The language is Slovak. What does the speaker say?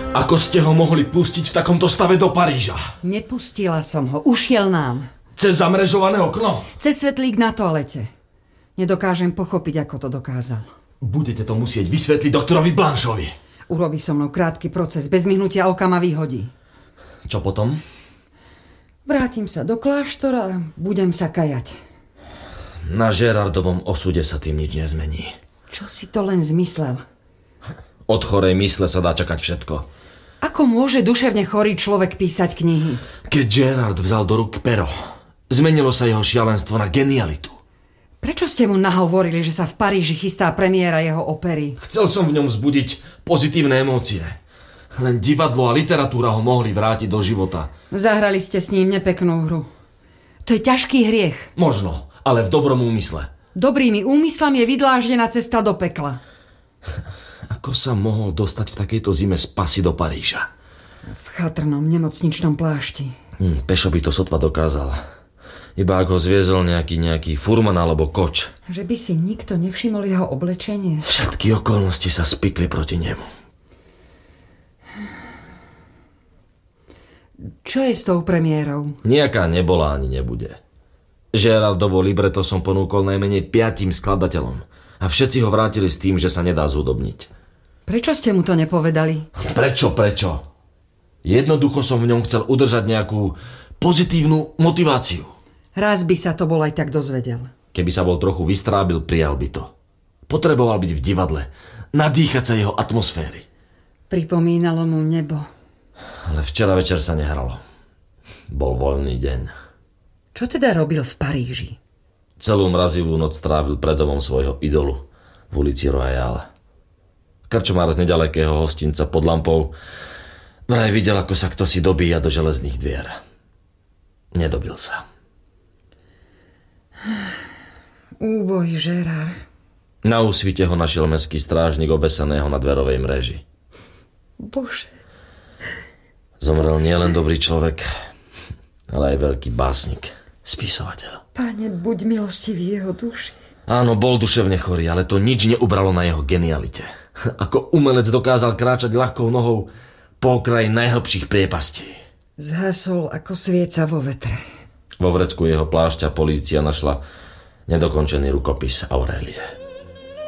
Ako ste ho mohli pustiť v takomto stave do Paríža? Nepustila som ho, ušiel nám. Cez zamrežované okno? Cez svetlík na toalete. Nedokážem pochopiť, ako to dokázal. Budete to musieť vysvetliť doktorovi Blanchovi. Urobí so mnou krátky proces, bez myhnutia oka ma vyhodí. Čo potom? Vrátim sa do kláštora a budem sa kajať. Na Gerardovom osude sa tým nič nezmení. Čo si to len zmyslel? Od chorej mysle sa dá čakať všetko. Ako môže duševne chorý človek písať knihy? Keď Gerard vzal do rúk pero, zmenilo sa jeho šialenstvo na genialitu. Prečo ste mu nahovorili, že sa v Paríži chystá premiéra jeho opery? Chcel som v ňom vzbudiť pozitívne emócie. Len divadlo a literatúra ho mohli vrátiť do života. Zahrali ste s ním nepeknú hru. To je ťažký hriech. Možno, ale v dobrom úmysle. Dobrými úmyslami je vydláždená cesta do pekla. Ako sa mohol dostať v takejto zime z Passy do Paríža? V chatrnom nemocničnom plášti. Pešo by to sotva dokázal. Iba ako zviezol nejaký furman alebo koč. Že by si nikto nevšimol jeho oblečenie? Všetky okolnosti sa spikli proti nemu. Čo je s tou premiérou? Nijaká nebola ani nebude. Gerardovo libreto som ponúkol najmenej 5 skladateľom. A všetci ho vrátili s tým, že sa nedá zúdobniť. Prečo ste mu to nepovedali? Prečo? Jednoducho som v ňom chcel udržať nejakú pozitívnu motiváciu. Raz by sa to bol aj tak dozvedel. Keby sa bol trochu vystrábil, prijal by to. Potreboval byť v divadle, nadýchať sa jeho atmosféry. Pripomínalo mu nebo. Ale včera večer sa nehralo. Bol voľný deň. Čo teda robil v Paríži? Celú mrazivú noc strávil pred domom svojho idolu v ulici Royale. Krčmár z nedalekého hostinca pod lampou vraj videl, ako sa kto si dobíja do železných dvier. Nedobil sa. Úboj, Gerard. Na úsvite ho našiel mestský strážnik obesaného na dverovej mreži. Bože. Zomrel nielen dobrý človek, ale aj veľký básnik, spisovateľ. Pane, buď milostivý jeho duši. Áno, bol duševne chorý, ale to nič neubralo na jeho genialite. Ako umelec dokázal kráčať ľahkou nohou po okraji najhlbších priepastí. Zhasol ako svieca vo vetre. Vo vrecku jeho plášťa polícia našla nedokončený rukopis Aurélie.